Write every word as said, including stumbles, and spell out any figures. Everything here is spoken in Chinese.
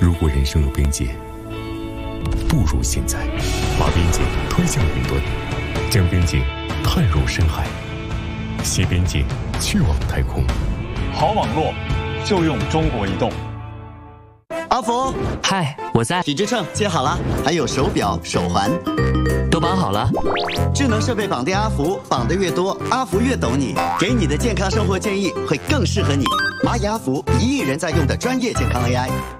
如果人生有边界，不如现在把边界推向云端，将边界探入深海，携边界去往太空。 好网络就用中国移动。 阿福， 嗨，我在。 体脂秤接好了，还有手表、手环， 都绑好了。 智能设备绑定阿福，绑得越多，阿福越懂你，给你的健康生活建议会更适合你。蚂蚁阿福，一亿人在用的专业健康 A I。